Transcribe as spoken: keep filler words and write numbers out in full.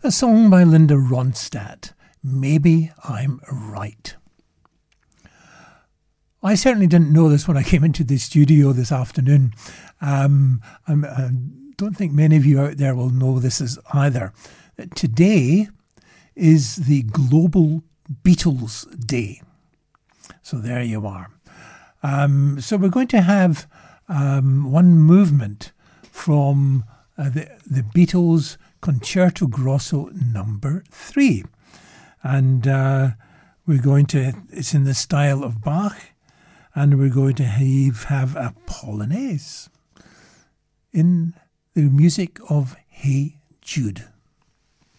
A song by Linda Ronstadt, Maybe I'm Right. I certainly didn't know this when I came into the studio this afternoon. Um, I'm, I don't think many of you out there will know this as either. Today is the Global Beatles Day. So there you are. Um, so we're going to have um, one movement from uh, the, the Beatles Concerto Grosso number three. And uh, we're going to, it's in the style of Bach, and we're going to have, have a Polonaise in the music of Hey Jude.